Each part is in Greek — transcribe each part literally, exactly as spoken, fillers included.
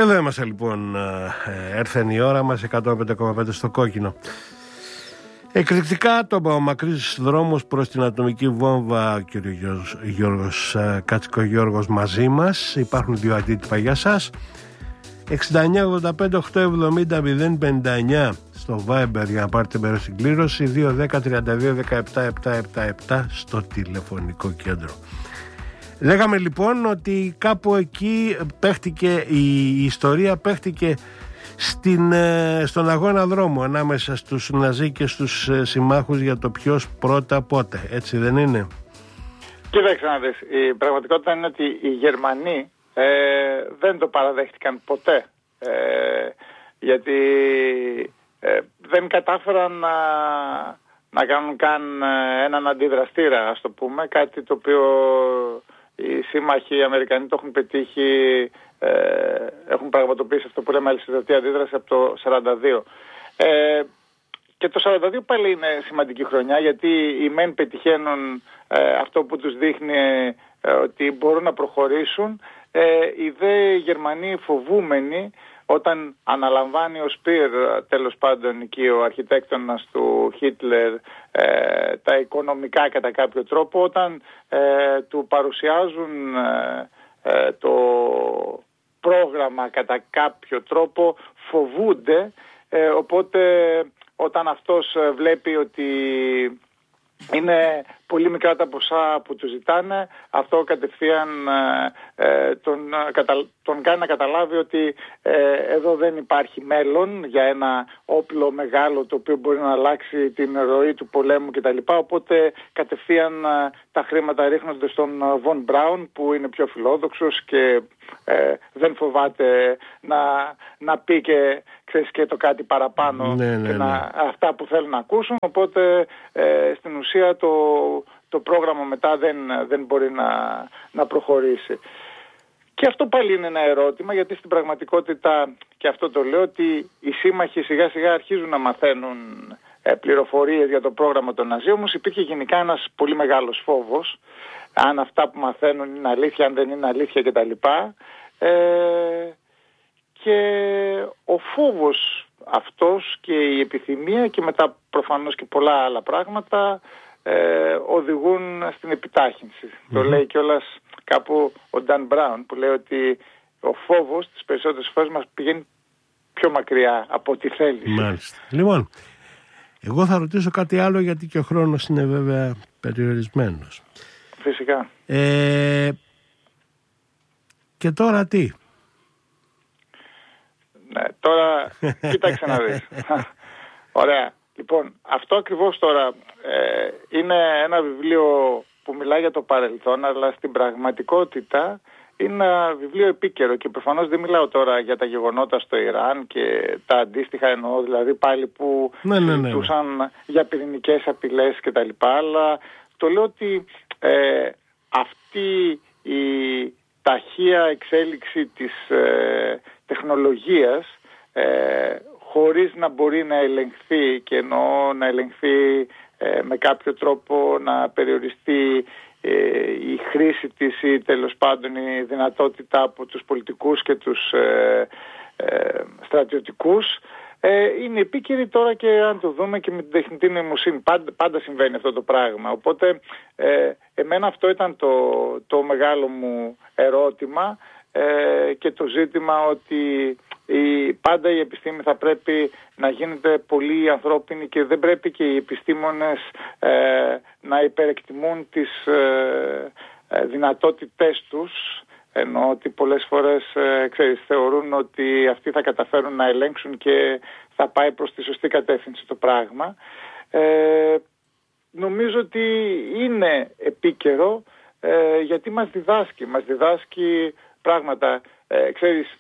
Εδώ είμαστε λοιπόν, έρθεν η ώρα μας, εκατόν πέντε κόμμα πέντε στο κόκκινο. Εκρηκτικά το μακρύς δρόμος προς την ατομική βόμβα, κ. Γιώργος, Γιώργος Κατσικογιώργος μαζί μας. Υπάρχουν δύο αντίτυπα για σας. εξήντα εννιά ογδόντα πέντε οκτακόσια εβδομήντα μηδέν πενήντα εννιά στο Viber για να πάρετε μέρος στην κλήρωση, δύο δέκα τριάντα δύο δεκαεπτά επτακόσια εβδομήντα επτά στο τηλεφωνικό κέντρο. Λέγαμε λοιπόν ότι κάπου εκεί παίχτηκε η ιστορία, παίχτηκε στην, στον αγώνα δρόμου ανάμεσα στους Ναζί και στους συμμάχους για το ποιος πρώτα πότε, έτσι δεν είναι? Κοίταξε να δεις, η πραγματικότητα είναι ότι οι Γερμανοί ε, δεν το παραδέχτηκαν ποτέ, ε, γιατί ε, δεν κατάφεραν να, να κάνουν καν έναν αντιδραστήρα, ας το πούμε, κάτι το οποίο οι σύμμαχοι οι Αμερικανοί το έχουν πετύχει, ε, έχουν πραγματοποιήσει αυτό που λέμε αλυσιδωτή αντίδραση από το σαράντα δύο. Ε, και το σαράντα δύο πάλι είναι σημαντική χρονιά, γιατί οι μεν πετυχαίνουν ε, αυτό που τους δείχνει ε, ότι μπορούν να προχωρήσουν. Ε, οι δε Γερμανοί φοβούμενοι, όταν αναλαμβάνει ο Σπίρ, τέλος πάντων εκεί ο αρχιτέκτονας του Χίτλερ, ε, τα οικονομικά κατά κάποιο τρόπο, όταν ε, του παρουσιάζουν ε, ε, το πρόγραμμα κατά κάποιο τρόπο, φοβούνται, ε, οπότε όταν αυτός βλέπει ότι είναι πολύ μικρά τα ποσά που του ζητάνε, αυτό κατευθείαν ε, τον, κατα, τον κάνει να καταλάβει ότι ε, εδώ δεν υπάρχει μέλλον για ένα όπλο μεγάλο το οποίο μπορεί να αλλάξει την ροή του πολέμου κτλ. Οπότε κατευθείαν ε, τα χρήματα ρίχνονται στον Von Braun, που είναι πιο φιλόδοξος και ε, δεν φοβάται να, να πει και, ξέρεις, και το κάτι παραπάνω, ναι, ναι, και να, ναι. αυτά που θέλουν να ακούσουν. Οπότε ε, στην ουσία το το πρόγραμμα μετά δεν, δεν μπορεί να, να προχωρήσει. Και αυτό πάλι είναι ένα ερώτημα, γιατί στην πραγματικότητα, και αυτό το λέω, ότι οι σύμμαχοι σιγά σιγά αρχίζουν να μαθαίνουν ε, πληροφορίες για το πρόγραμμα των Ναζί, όμως υπήρχε γενικά ένας πολύ μεγάλος φόβος, αν αυτά που μαθαίνουν είναι αλήθεια, αν δεν είναι αλήθεια κτλ. Ε, και ο φόβος αυτός και η επιθυμία και μετά προφανώς και πολλά άλλα πράγματα Ε, οδηγούν στην επιτάχυνση. Mm-hmm. Το λέει κιόλας κάπου ο Νταν Μπράουν, που λέει ότι ο φόβος τις περισσότερες φορές μας πηγαίνει πιο μακριά από ό,τι θέλει. Μάλιστα. Λοιπόν, εγώ θα ρωτήσω κάτι άλλο, γιατί και ο χρόνος είναι βέβαια περιορισμένος. Φυσικά. Ε, και τώρα τι? Ναι, τώρα κοίταξε να δεις. Ωραία. Λοιπόν, αυτό ακριβώς τώρα ε, είναι ένα βιβλίο που μιλάει για το παρελθόν, αλλά στην πραγματικότητα είναι ένα βιβλίο επίκαιρο και προφανώς δεν μιλάω τώρα για τα γεγονότα στο Ιράν και τα αντίστοιχα, εννοώ δηλαδή πάλι που ναι, ναι, ναι, συζητούσαν ναι. για πυρηνικές απειλές κτλ. Αλλά το λέω ότι ε, αυτή η ταχεία εξέλιξη της ε, τεχνολογίας, ε, χωρίς να μπορεί να ελεγχθεί, και εννοώ να ελεγχθεί ε, με κάποιο τρόπο, να περιοριστεί ε, η χρήση της ή τέλος πάντων η δυνατότητα από τους πολιτικούς και τους ε, ε, στρατιωτικούς, ε, είναι επίκαιρη τώρα, και αν το δούμε και με την τεχνητή νοημοσύνη πάντα, πάντα συμβαίνει αυτό το πράγμα. Οπότε ε, εμένα αυτό ήταν το, το μεγάλο μου ερώτημα ε, και το ζήτημα, ότι η, πάντα η επιστήμη θα πρέπει να γίνεται πολύ ανθρώπινη και δεν πρέπει και οι επιστήμονες ε, να υπερεκτιμούν τις ε, ε, δυνατότητές τους, ενώ ότι πολλές φορές ε, ξέρεις, θεωρούν ότι αυτοί θα καταφέρουν να ελέγξουν και θα πάει προς τη σωστή κατεύθυνση το πράγμα. Ε, νομίζω ότι είναι επίκαιρο, ε, γιατί μας διδάσκει, μας διδάσκει πράγματα. Ε, ξέρεις,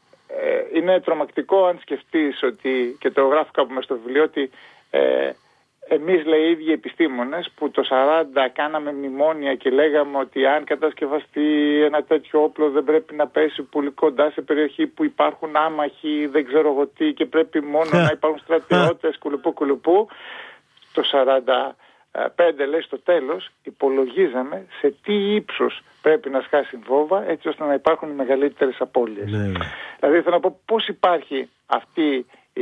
ε, είναι τρομακτικό αν σκεφτείς ότι, και το γράφω κάπου μες στο βιβλίο, ότι ε, εμείς, λέει, οι ίδιοι επιστήμονες που το σαράντα κάναμε μνημόνια και λέγαμε ότι αν κατασκευαστεί ένα τέτοιο όπλο δεν πρέπει να πέσει πολύ κοντά σε περιοχή που υπάρχουν άμαχοι, δεν ξέρω εγώ τι, και πρέπει μόνο να υπάρχουν στρατιώτες, κουλουπού κουλουπού. Το σαράντα πέντε, λέει, στο τέλος υπολογίζαμε σε τι ύψος πρέπει να σκάσει βόμβα έτσι ώστε να υπάρχουν οι μεγαλύτερες απώλειες. Ναι. Δηλαδή θέλω να πω πώς υπάρχει αυτή η,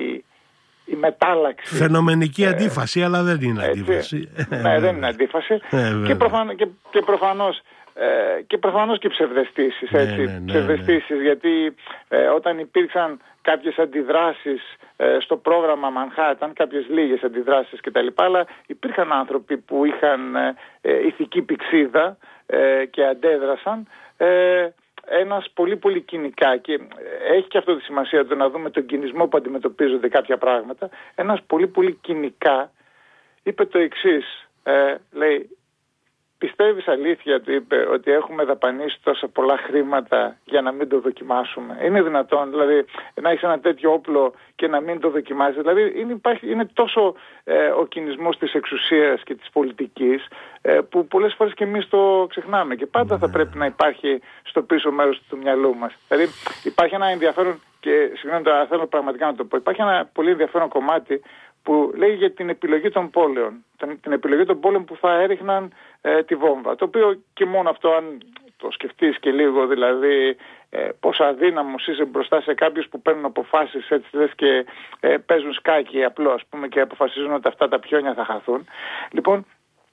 η μετάλλαξη. Φαινομενική ε, αντίφαση, αλλά δεν είναι έτσι, αντίφαση. Ναι, δεν είναι αντίφαση. Ε, και, προφαν, και, και προφανώς ε, και προφανώς και ψευδαισθήσεις, έτσι, ναι, ναι, ναι, ψευδαισθήσεις, ναι. Γιατί ε, όταν υπήρξαν κάποιες αντιδράσεις ε, στο πρόγραμμα Manhattan, κάποιες λίγες αντιδράσεις κτλ, αλλά υπήρχαν άνθρωποι που είχαν ε, ηθική πηξίδα ε, και αντέδρασαν. Ε, ένας πολύ πολύ κοινικά, και έχει και αυτό τη σημασία του να δούμε τον κινησμό που αντιμετωπίζονται κάποια πράγματα, ένας πολύ πολύ κοινικά είπε το εξής, ε, λέει, πιστεύεις αλήθεια, του είπε, ότι έχουμε δαπανίσει τόσα πολλά χρήματα για να μην το δοκιμάσουμε? Είναι δυνατόν, δηλαδή, να έχεις ένα τέτοιο όπλο και να μην το δοκιμάσεις? Δηλαδή, είναι, υπάρχει, είναι τόσο ε, ο κινησμός της εξουσίας και της πολιτικής ε, που πολλές φορές και εμείς το ξεχνάμε, και πάντα θα πρέπει να υπάρχει στο πίσω μέρος του μυαλού μας. Δηλαδή, υπάρχει ένα ενδιαφέρον, και συγγνώμη, τώρα θέλω πραγματικά να το πω, υπάρχει ένα πολύ ενδιαφέρον κομμάτι που λέει για την επιλογή των πόλεων, την επιλογή των πόλεων που θα έριχναν ε, τη βόμβα, το οποίο και μόνο αυτό, αν το σκεφτείς και λίγο, δηλαδή ε, πόσο αδύναμος είσαι μπροστά σε κάποιους που παίρνουν αποφάσεις, έτσι λες, και ε, παίζουν σκάκι απλό, ας πούμε, και αποφασίζουν ότι αυτά τα πιόνια θα χαθούν. Λοιπόν,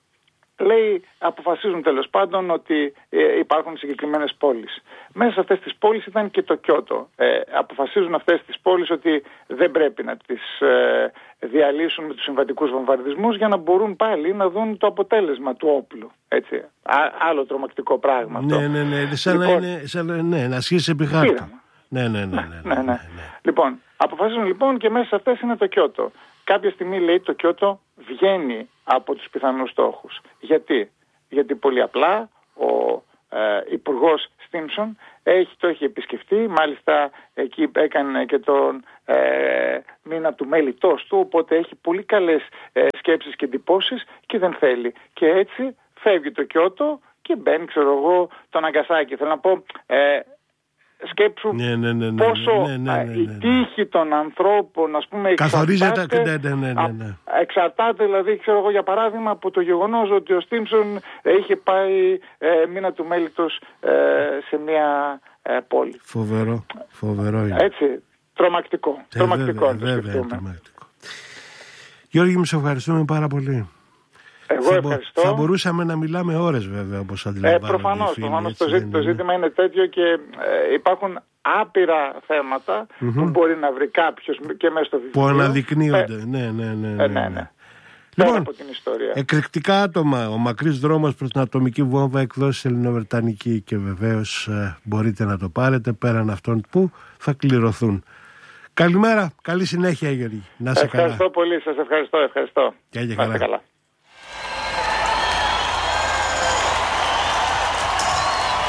λέει, αποφασίζουν τέλος πάντων ότι ε, υπάρχουν συγκεκριμένες πόλεις. Μέσα σε αυτές τις πόλεις ήταν και το Κιώτο. Ε, αποφασίζουν αυτές τις πόλεις ότι δεν πρέπει να τις ε, διαλύσουν με τους συμβατικούς βομβαρδισμούς, για να μπορούν πάλι να δουν το αποτέλεσμα του όπλου. Έτσι. Α, άλλο τρομακτικό πράγμα αυτό. Ναι, ναι, ναι. Σαν λοιπόν, να είναι, σαν, ναι, να ασχίσει επί χάρτη. Ναι, ναι, ναι, ναι, ναι, ναι, ναι, ναι. Λοιπόν, αποφασίζουν λοιπόν, και μέσα σε αυτές είναι το Κιώτο. Κάποια στιγμή, λέει, το Κιώτο βγαίνει από τους πιθανούς στόχους. Γιατί? Γιατί πολύ απλά ο ε, υπουργός Στίμψον έχει, το έχει επισκεφτεί, μάλιστα εκεί έκανε και τον ε, μήνα του μέλητός του, οπότε έχει πολύ καλές ε, σκέψεις και εντυπώσεις και δεν θέλει. Και έτσι φεύγει το Κιώτο και μπαίνει, ξέρω εγώ, το Ναγκασάκι. Θέλω να πω... Ε, σκέψου ναι, ναι, ναι, ναι, πόσο ναι, ναι, ναι, ναι, ναι. η τύχη των ανθρώπων, ας πούμε, καθορίζεται, ναι, ναι, ναι, ναι, ναι. εξαρτάται, δηλαδή, ξέρω εγώ, για παράδειγμα, από το γεγονός ότι ο Στίμψον είχε πάει ε, μήνα του μέλητος ε, σε μια ε, πόλη. Φοβερό, φοβερό είναι. Έτσι, τρομακτικό. Ε, τρομακτικό, βέβαια, βέβαια, τρομακτικό. Γιώργη, μου σε ευχαριστούμε πάρα πολύ. Εγώ θα, ευχαριστώ. Θα μπορούσαμε να μιλάμε ώρες, βέβαια, όπως αντιλαμβάνονται. Ε, προφανώς, προφανώς το, ζήτη, το ζήτημα είναι τέτοιο, και ε, υπάρχουν άπειρα θέματα mm-hmm. που μπορεί να βρει κάποιος και μέσα στο βιβλίο. Που αναδεικνύονται, ε, ναι, ναι, ναι, ναι, ε, ναι, ναι. Λοιπόν, από την ιστορία. Εκρηκτικά άτομα, ο μακρύς δρόμος προς την ατομική βόμβα, εκδόσεις ελληνοβρετανική, και βεβαίως ε, μπορείτε να το πάρετε πέραν αυτών που θα κληρωθούν. Καλημέρα, καλή συνέχεια, Γιώργη. Να σε καλά. Ευχαριστώ πολύ, σας ευχαριστώ, ευχαριστώ. Και για καλά. καλά.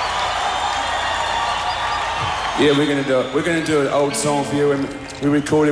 Yeah, we're gonna do we're gonna do an old song for you, and we recorded